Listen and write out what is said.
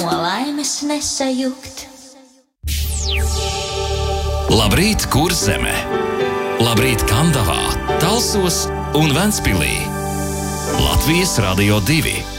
no laimes nesajukt. Labrīt, Kurzeme! Labrīt, Kandavā, Talsos un Ventspilī! Latvijas Radio 2.